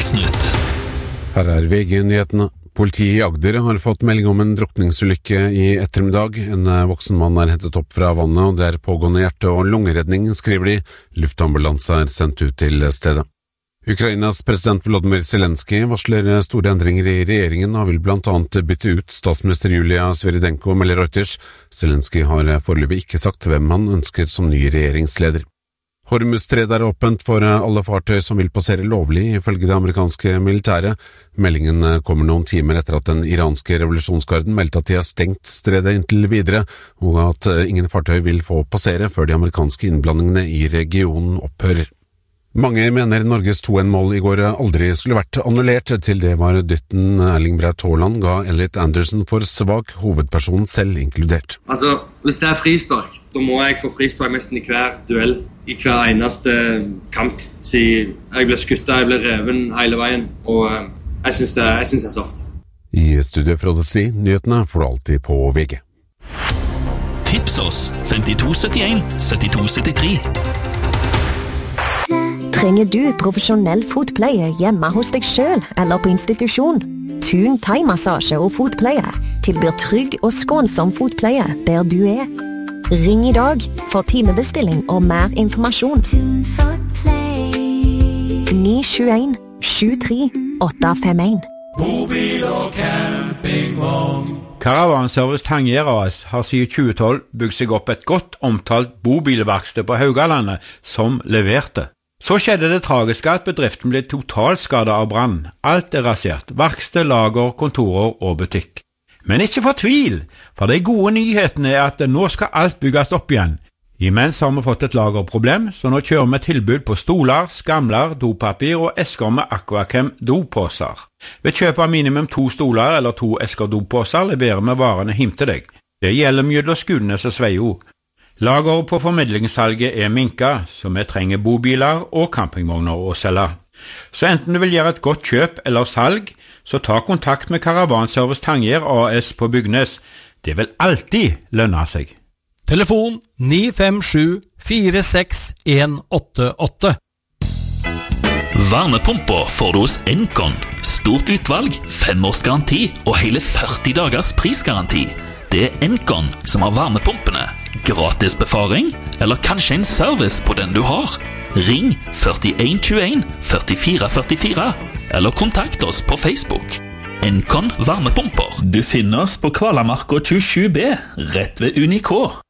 Dagsnytt. Her VG-nyhetene. Politiet I Agder har fått melding om en drukningsulykke I ettermiddag. En voksen mann hentet opp fra vannet, og det pågående hjerte- og lungeredning, skriver de. Luftambulanse sendt ut til stedet. Ukrainas president Volodymyr Zelensky varsler store endringer I regjeringen og vil blant annet bytte ut statsminister Julia Sviridenko, melder Reuters. Zelensky har foreløpig ikke sagt hvem han ønsker som ny regjeringsleder. Hormuzstredet åpent for alle fartøy som vil passere lovlig, ifølge det amerikanske militæret. Meldingen kommer noen timer etter at den iranske revolusjonsgarden meldte at de har stengt stredet inntil videre, og at ingen fartøy vil få passere før de amerikanske innblandingene I regionen opphører. Mange mener Norges 2-1-mål I går aldri skulle vært annullert, til det var dytten Erling Braut Haaland ga Elliot Anderson for svak, hovedpersonen selv inkludert. Altså, hvis det frispark, da må jeg få frispark nesten I hver duell, I hver eneste kamp. Siden jeg ble skuttet, jeg ble reven hele veien, og jeg synes det soft. I studio Frode Si, nyhetene får du alltid på VG. Tips oss 5271 7273. Trenger du profesjonell fotpleie hjemme hos deg selv eller på institusjon? Thun thai-massasje og fotpleie tilbyr trygg og skånsom fotpleie der du Ring I dag for timebestilling og mer informasjon. 971 73 851. Bobil og campingvogn. Caravanservice Tangier AS har siden 2012 bygd seg opp et godt omtalt bobilverksted på Haugalandet som leverte. Så skjedde det tragiske at bedriften ble totalskadet av brann. Alt rasert, verksted, lager, kontorer og butikk. Men ikke fortvil, for de gode nyhetene at nå skal alt bygges opp igjen. Imens har vi fått et lagerproblem, så nå kjører vi tilbud på stoler, skamler, dopapir og esker med Aquachem dopåser. Ved kjøp av minimum 2 stoler eller 2 esker dopåser leverer vi varene hjem til deg. Det gjelder mye Skudenes og Sveio. Lager på formidlingssalget minka, så vi trenger bobiler og campingvogner å selge. Så enten du vil gjøre et godt kjøp eller salg, så ta kontakt med Caravanservice Tangier AS på Bygnes. Det vil alltid lønne seg. Telefon 957 46188. Varmepumper får du hos Encon. Stort utvalg, 5 års garanti og hele 40 dagers prisgaranti. Det Encon som har varmepumpene. Gratis befaring, eller kanskje en service på den du har. Ring 4121 4444, eller kontakt oss på Facebook. Encon varmepumper. Du finner oss på Kvalamarka 27B, rett ved Unico.